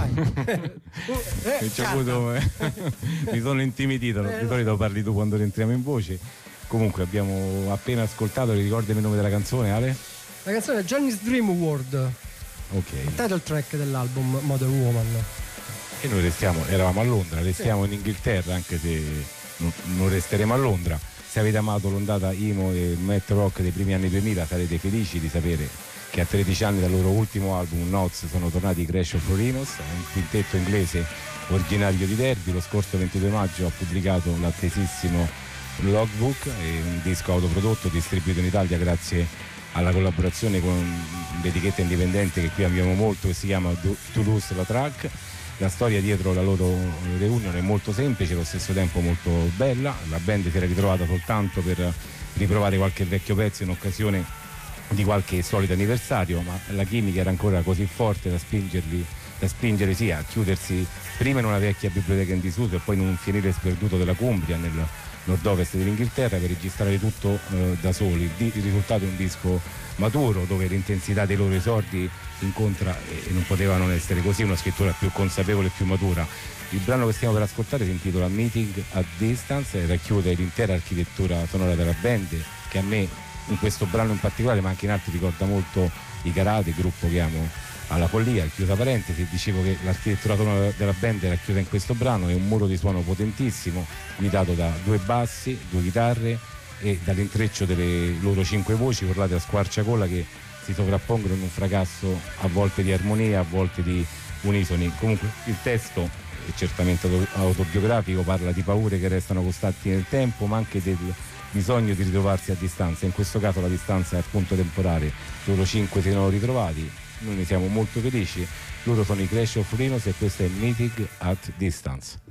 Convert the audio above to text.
vai. Mi sono intimidito, di solito parli tu quando entriamo in voce. Comunque abbiamo appena ascoltato, ricordami il nome della canzone, Ale? La canzone è Johnny's Dream World, ok, il title track dell'album Modern Woman. E noi eravamo a Londra, restiamo in Inghilterra, anche se non resteremo a Londra. Se avete amato l'ondata emo e Matt Rock dei primi anni 2000 sarete felici di sapere che a 13 anni dal loro ultimo album Notes sono tornati i Crash of Florinos, un quintetto inglese originario di Derby. Lo scorso 22 maggio ha pubblicato l'attesissimo Logbook, un disco autoprodotto distribuito in Italia grazie alla collaborazione con l'etichetta indipendente che qui amiamo molto, che si chiama Toulouse La Track. La storia dietro la loro reunion è molto semplice, allo stesso tempo molto bella. La band si era ritrovata soltanto per riprovare qualche vecchio pezzo in occasione di qualche solito anniversario, ma la chimica era ancora così forte da spingere sì a chiudersi prima in una vecchia biblioteca in disuso e poi in un fienile sperduto della Cumbria nel nord-ovest dell'Inghilterra per registrare tutto da soli. Il risultato è un disco maturo dove l'intensità dei loro esordi incontra, e non poteva non essere così, una scrittura più consapevole e più matura. Il brano che stiamo per ascoltare si intitola Meeting at Distance e racchiude l'intera architettura sonora della band, che a me in questo brano in particolare, ma anche in altri, ricorda molto i Karate, il gruppo che amo alla follia. Chiusa parentesi, dicevo che l'architettura sonora della band è racchiusa in questo brano, è un muro di suono potentissimo guidato da 2 bassi, 2 chitarre e dall'intreccio delle loro 5 voci urlate a squarciagola che si sovrappongono in un fracasso a volte di armonia, a volte di unisoni. Comunque il testo è certamente autobiografico, parla di paure che restano costanti nel tempo, ma anche del bisogno di ritrovarsi a distanza. In questo caso la distanza è appunto temporale. Loro 5 si sono ritrovati, noi ne siamo molto felici. Loro sono i Crash of Florinos e questo è Meeting at Distance.